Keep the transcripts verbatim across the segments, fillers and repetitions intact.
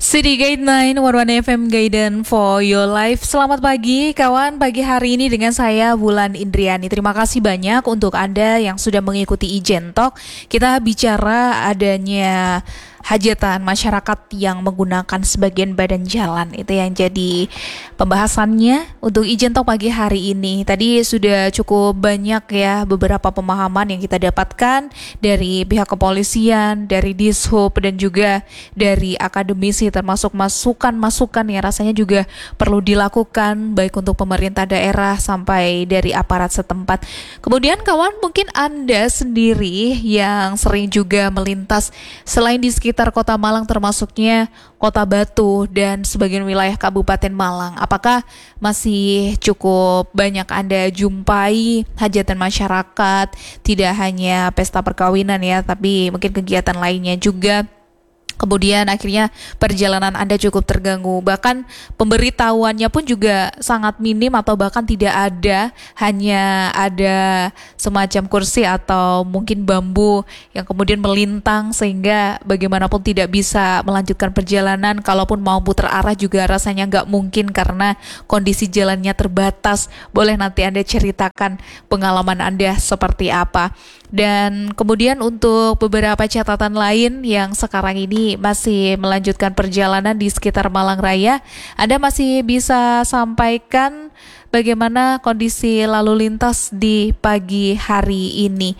City Guide sembilan satu satu F M Guidance for your life. Selamat pagi kawan, pagi hari ini dengan saya Wulan Indriani. Terima kasih banyak untuk Anda yang sudah mengikuti Ijen Talk. Kita bicara adanya hajatan masyarakat yang menggunakan sebagian badan jalan. Itu yang jadi pembahasannya untuk Ijen Talk pagi hari ini. Tadi sudah cukup banyak ya beberapa pemahaman yang kita dapatkan dari pihak kepolisian, dari Dishub dan juga dari akademisi, termasuk masukan-masukan yang rasanya juga perlu dilakukan baik untuk pemerintah daerah sampai dari aparat setempat. Kemudian kawan, mungkin Anda sendiri yang sering juga melintas selain di sekitar Kota Malang termasuknya Kota Batu dan sebagian wilayah Kabupaten Malang, apakah masih cukup banyak Anda jumpai hajatan masyarakat, tidak hanya pesta perkawinan ya, tapi mungkin kegiatan lainnya juga? Kemudian akhirnya perjalanan Anda cukup terganggu, bahkan pemberitahuannya pun juga sangat minim atau bahkan tidak ada, hanya ada semacam kursi atau mungkin bambu yang kemudian melintang sehingga bagaimanapun tidak bisa melanjutkan perjalanan. Kalaupun mau putar arah juga rasanya nggak mungkin karena kondisi jalannya terbatas. Boleh nanti Anda ceritakan pengalaman Anda seperti apa. Dan kemudian untuk beberapa catatan lain yang sekarang ini masih melanjutkan perjalanan di sekitar Malang Raya, Anda masih bisa sampaikan bagaimana kondisi lalu lintas di pagi hari ini.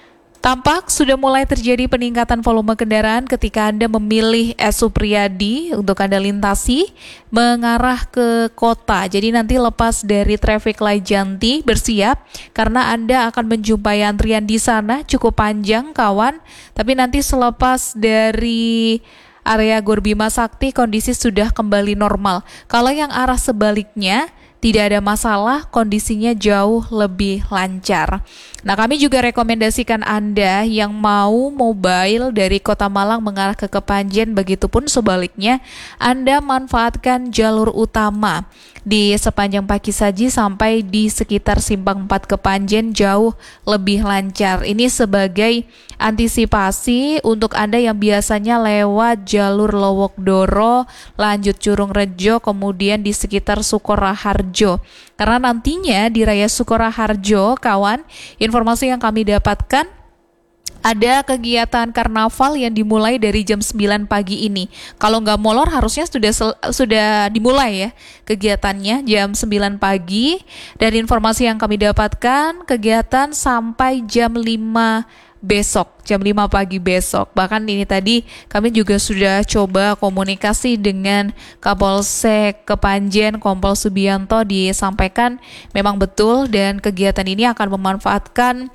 Tampak sudah mulai terjadi peningkatan volume kendaraan ketika Anda memilih S Supriyadi untuk Anda lintasi mengarah ke kota. Jadi nanti lepas dari traffic light Janti, bersiap karena Anda akan menjumpai antrian di sana cukup panjang kawan. Tapi nanti selepas dari area Gor Bima Sakti kondisi sudah kembali normal. Kalau yang arah sebaliknya tidak ada masalah, kondisinya jauh lebih lancar. Nah, kami juga rekomendasikan Anda yang mau mobile dari Kota Malang mengarah ke Kepanjen, begitupun sebaliknya, Anda manfaatkan jalur utama di sepanjang Pakisaji sampai di sekitar Simpang empat Kepanjen jauh lebih lancar. Ini sebagai antisipasi untuk Anda yang biasanya lewat jalur Lowokdoro, lanjut Curung Rejo, kemudian di sekitar Sukoraharjo. Karena nantinya di Raya Sukoraharjo, kawan, informasi yang kami dapatkan, ada kegiatan karnaval yang dimulai dari jam sembilan pagi ini. Kalau nggak molor harusnya sudah sel- sudah dimulai ya kegiatannya jam sembilan pagi. Dan informasi yang kami dapatkan, kegiatan sampai jam lima besok, jam lima pagi besok. Bahkan ini tadi kami juga sudah coba komunikasi dengan Kapolsek Kepanjen, Kompol Subianto, disampaikan memang betul dan kegiatan ini akan memanfaatkan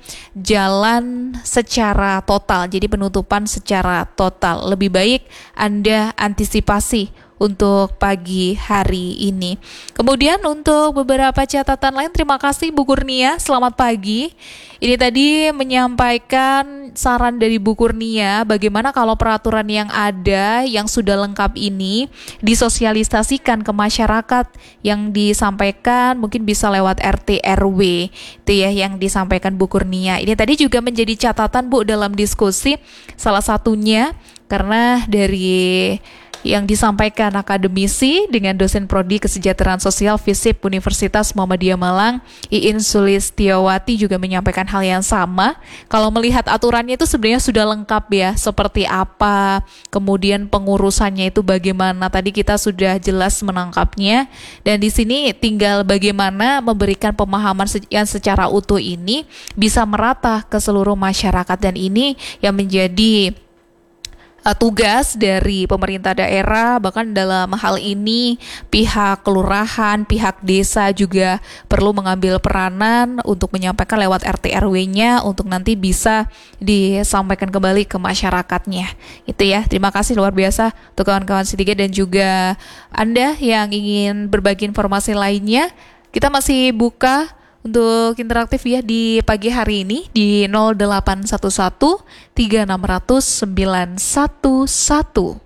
jalan secara total, jadi penutupan secara total. Lebih baik Anda antisipasi untuk pagi hari ini. Kemudian untuk beberapa catatan lain, terima kasih Bu Kurnia, selamat pagi. Ini tadi menyampaikan saran dari Bu Kurnia, bagaimana kalau peraturan yang ada, yang sudah lengkap ini, disosialisasikan ke masyarakat, yang disampaikan mungkin bisa lewat R T R W, itu ya yang disampaikan Bu Kurnia. Ini tadi juga menjadi catatan Bu dalam diskusi, salah satunya karena dari yang disampaikan akademisi dengan dosen prodi kesejahteraan sosial FISIP Universitas Muhammadiyah Malang, Iin Sulistiawati, juga menyampaikan hal yang sama. Kalau melihat aturannya itu sebenarnya sudah lengkap ya, seperti apa, kemudian pengurusannya itu bagaimana, tadi kita sudah jelas menangkapnya. Dan di sini tinggal bagaimana memberikan pemahaman yang secara utuh ini bisa merata ke seluruh masyarakat, dan ini yang menjadi Uh, tugas dari pemerintah daerah. Bahkan dalam hal ini pihak kelurahan, pihak desa juga perlu mengambil peranan untuk menyampaikan lewat R T R W-nya untuk nanti bisa disampaikan kembali ke masyarakatnya. Itu ya, terima kasih luar biasa untuk kawan-kawan Sitiga dan juga Anda yang ingin berbagi informasi lainnya. Kita masih buka untuk interaktif ya di pagi hari ini di nol delapan satu satu tiga enam nol nol sembilan satu satu.